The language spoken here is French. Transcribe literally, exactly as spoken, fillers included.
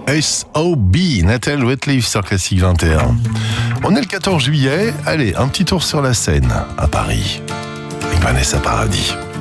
S O B, Nathaniel Rateliff sur Classique vingt et un. On est le quatorze juillet, allez, un petit tour sur la Seine, à Paris, avec Vanessa Paradis.